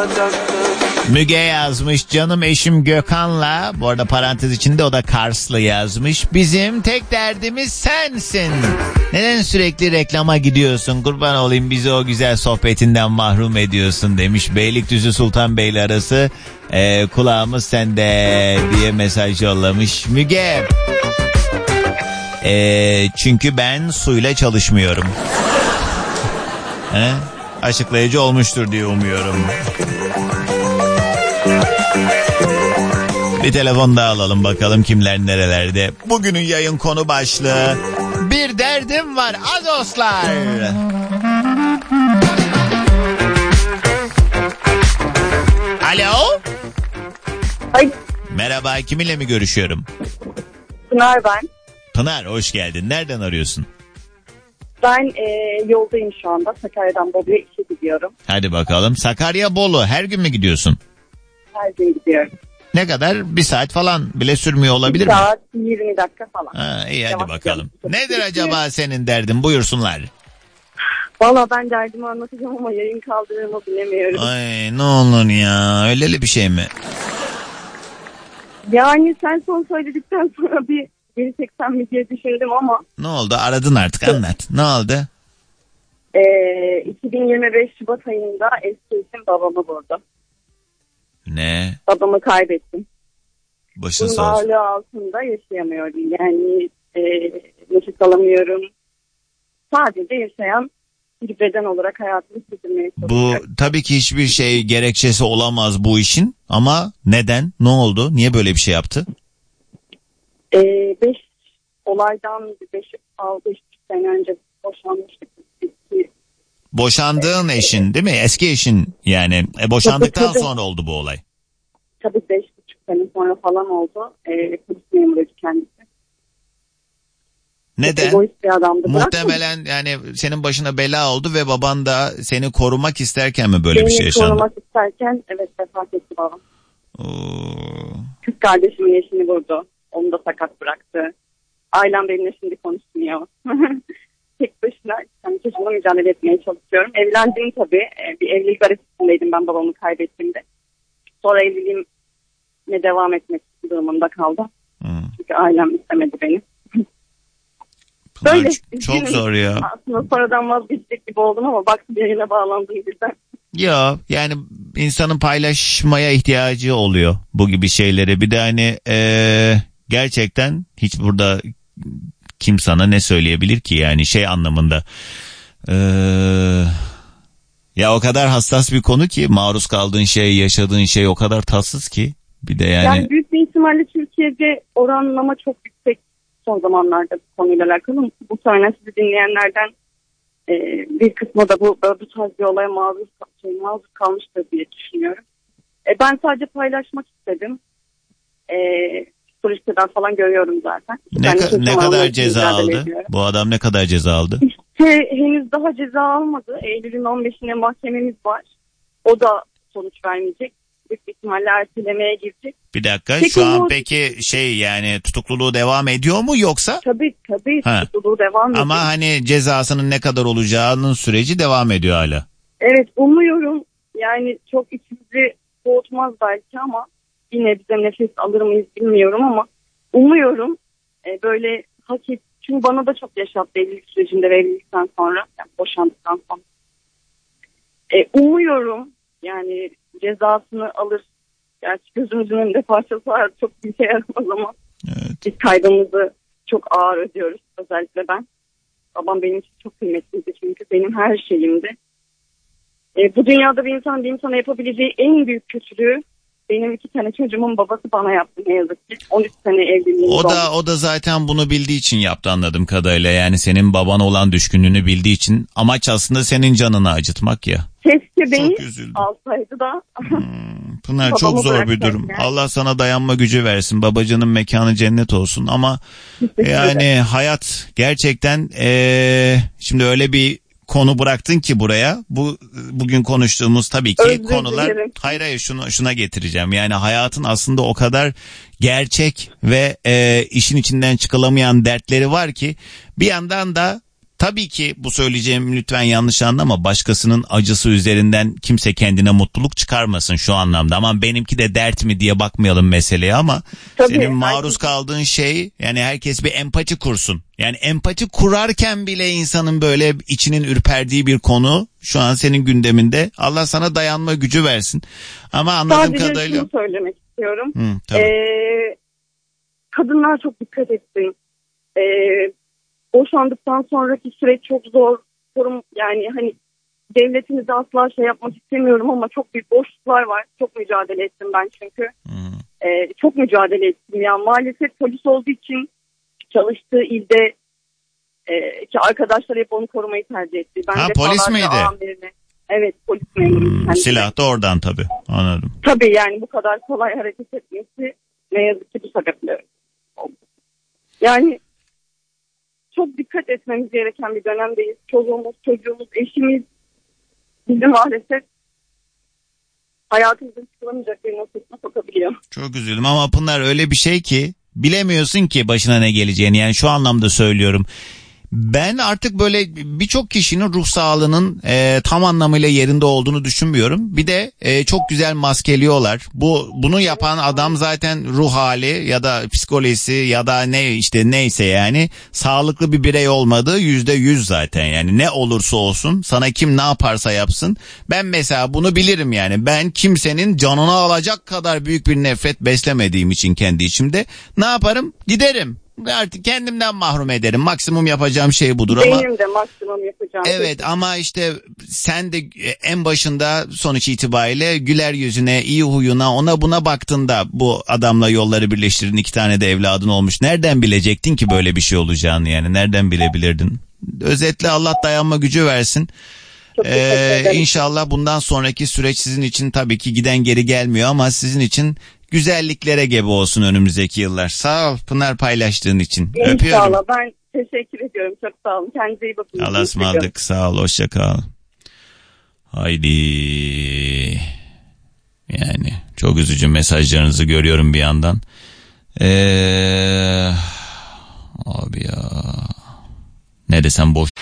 Müge yazmış, canım eşim Gökhan'la, bu arada parantez içinde o da Karslı yazmış. Bizim tek derdimiz sensin. Neden sürekli reklama gidiyorsun? Kurban olayım, bizi o güzel sohbetinden mahrum ediyorsun demiş. Beylikdüzü Sultanbeyli arası kulağımız sende diye mesaj yollamış. Müge, çünkü ben suyla çalışmıyorum. Açıklayıcı olmuştur diye umuyorum. Bir telefon daha alalım bakalım kimler nerelerde. Bugünün yayın konu başlığı: bir derdim var Azoslar. Alo. Ay. Merhaba, kiminle mi görüşüyorum? Pınar ben. Pınar, hoş geldin. Nereden arıyorsun? Ben yoldayım şu anda. Sakarya'dan Bolu'ya işe gidiyorum. Hadi bakalım. Sakarya Bolu, her gün mü gidiyorsun? Her gün gidiyorum. Ne kadar? Bir saat falan bile sürmüyor olabilir mi? Bir saat 20 dakika falan. İyi, hadi bakalım. Nedir acaba senin derdin? Buyursunlar. Valla ben derdimi anlatacağım ama yayın kaldırımı bilemiyorum. Ay ne olur ya, öyleli bir şey mi? Yani sen son söyledikten sonra bir geri çeksem mi diye düşündüm ama. Ne oldu? Aradın artık, anlat. Ne oldu? 2025 Şubat ayında eski eşim babamı vurdu. Ne? Babamı kaybettim. Başın bunun sağ olsun. ağırlığı altında yaşayamıyorum. Yani nefes alamıyorum. Sadece yaşayan bir beden olarak hayatımı sürdürmeye çalışıyorum. Bu tabii ki hiçbir şey gerekçesi olamaz bu işin, ama neden? Ne oldu? Niye böyle bir şey yaptı? 5 olaydan 5-6 sene önce boşanmıştık. Boşandığın eşin değil mi? Eski eşin yani. Boşandıktan tabii. sonra oldu bu olay. Tabii 5,5 sene sonra falan oldu. Polis memuruydu kendisi. Neden? Egoist bir adamdı. Muhtemelen yani senin başına bela oldu ve baban da seni korumak isterken mi böyle bir şey yaşandı? Beni korumak isterken evet vefat etti babam. Oo. Kız kardeşimin eşini vurdu. Onu da sakat bıraktı. Ailem benimle şimdi konuşmuyor. Tek başına yani çocuğumla mücadele etmeye çalışıyorum. Evlendim tabii. Bir evlilik arasındaydım ben babamı kaybettiğimde. Sonra evliliğime devam etmek durumunda kaldım. Çünkü ailem istemedi beni. Böyle. Çok zor ya. Aslında sonradan vazgeçecek gibi oldum ama baktım yayına bağlandım birden. Ya yani insanın paylaşmaya ihtiyacı oluyor bu gibi şeyleri. Bir de hani gerçekten hiç burada kim sana ne söyleyebilir ki yani şey anlamında. Ya o kadar hassas bir konu ki, maruz kaldığın şey, yaşadığın şey o kadar tatsız ki. Bir de yani büyük bir ihtimalle Türkiye'de oranlama çok yüksek son zamanlarda bu konuyla alakalı. Bu sonra sizi dinleyenlerden bir kısmı da bu tarz bir olaya maruz kalmıştır diye düşünüyorum. Ben sadece paylaşmak istedim. Polislerden falan görüyorum zaten. Ne kadar ceza aldı? Bu adam ne kadar ceza aldı? İşte henüz daha ceza almadı. Eylül'ün 15'ine mahkememiz var. O da sonuç vermeyecek. Büyük ihtimalle ertelemeye girecek. Bir dakika, şu an peki yani tutukluluğu devam ediyor mu yoksa? Tabii tutukluluğu devam ediyor. Ama hani cezasının ne kadar olacağının süreci devam ediyor hala. Evet, umuyorum yani çok içimizi soğutmaz belki ama yine bize nefes alır mıyız bilmiyorum ama umuyorum böyle hak et. Çünkü bana da çok yaşattı evlilik sürecinde ve evlilikten sonra, yani boşandıktan sonra. Umuyorum yani cezasını alır. Gerçi gözümüzün önünde parçası var, çok bir şey yaramaz ama evet. Biz kaybımızı çok ağır ödüyoruz, özellikle ben. Babam benim için çok kıymetliydi çünkü benim her şeyimdi. Bu dünyada bir insana yapabileceği en büyük kötülüğü benim 2 tane çocuğumun babası bana yaptı ne yazık ki. 13 sene evliliğimiz oldu. O da zaten bunu bildiği için yaptı anladığım kadarıyla. Yani senin babana olan düşkünlüğünü bildiği için, amaç aslında senin canını acıtmak ya. Keşke beni alsaydı da. Pınar, çok zor bir durum. Yani. Allah sana dayanma gücü versin. Babacığının mekanı cennet olsun ama yani hayat gerçekten şimdi öyle bir konu bıraktın ki buraya. Bugün konuştuğumuz tabii ki konular. Hayır şuna getireceğim. Yani hayatın aslında o kadar gerçek ve işin içinden çıkılamayan dertleri var ki bir yandan da Tabii ki bu söyleyeceğim lütfen yanlış anlama. Başkasının acısı üzerinden kimse kendine mutluluk çıkarmasın şu anlamda. Aman benimki de dert mi diye bakmayalım meseleye ama Tabii, senin maruz kaldığın şey, yani herkes bir empati kursun. Yani empati kurarken bile insanın böyle içinin ürperdiği bir konu şu an senin gündeminde. Allah sana dayanma gücü versin. Ama anladığım sadece kadarıyla... şunu söylemek istiyorum. Tabii. Kadınlar çok dikkat etsin. Boşandıktan sonraki süreç çok zor. Yani hani devletimize asla şey yapmak istemiyorum ama çok büyük boşluklar var. Çok mücadele ettim ben çünkü. Çok mücadele ettim. Yani maalesef polis olduğu için çalıştığı ilde ki arkadaşlar hep onu korumayı tercih etti. Ben de polis miydi? Evet, polis memuru. Silah da oradan tabii. Anladım. Tabii yani bu kadar kolay hareket etmesi ne yazık ki bu sebeple oldu. Yani çok dikkat etmemiz gereken bir dönemdeyiz. Çoluğumuz, çocuğumuz, eşimiz bizi maalesef hayatımızın çıkılamayacak bir noktasına sokabiliyor. Çok üzüldüm ama Pınar öyle bir şey ki bilemiyorsun ki başına ne geleceğini. Yani şu anlamda söylüyorum. Ben artık böyle birçok kişinin ruh sağlığının tam anlamıyla yerinde olduğunu düşünmüyorum. Bir de çok güzel maskeliyorlar. Bunu yapan adam zaten ruh hali ya da psikolojisi ya da neyse yani sağlıklı bir birey olmadığı %100 zaten. Yani ne olursa olsun, sana kim ne yaparsa yapsın. Ben mesela bunu bilirim yani. Ben kimsenin canını alacak kadar büyük bir nefret beslemediğim için kendi içimde ne yaparım? Giderim. Artık kendimden mahrum ederim. Maksimum yapacağım şey budur ama. Benim de maksimum yapacağım. Evet ama işte sen de en başında sonuç itibariyle güler yüzüne, iyi huyuna, ona buna baktığında bu adamla yolları birleştirdin, 2 tane de evladın olmuş. Nereden bilecektin ki böyle bir şey olacağını yani? Nereden bilebilirdin? Özetle Allah dayanma gücü versin. İnşallah bundan sonraki süreç sizin için tabii ki giden geri gelmiyor ama sizin için güzelliklere gebe olsun önümüzdeki yıllar. Sağ ol Pınar paylaştığın için. İnşallah. Öpüyorum. Ben teşekkür ediyorum. Çok sağ olun. Kendinize iyi bakın. Allah'a ısmarladık. Sağ ol. Hoşça kal. Haydi. Yani çok üzücü mesajlarınızı görüyorum bir yandan. Abi ya. Ne desem boş